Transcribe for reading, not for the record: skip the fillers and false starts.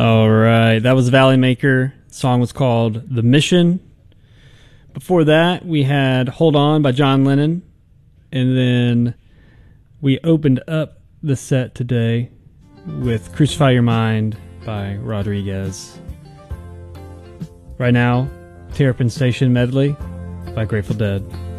All right, that was Valley Maker. The song was called The Mission. Before that, we had Hold On by John Lennon. And then we opened up the set today with Crucify Your Mind by Rodriguez. Right now, Terrapin Station medley by Grateful Dead.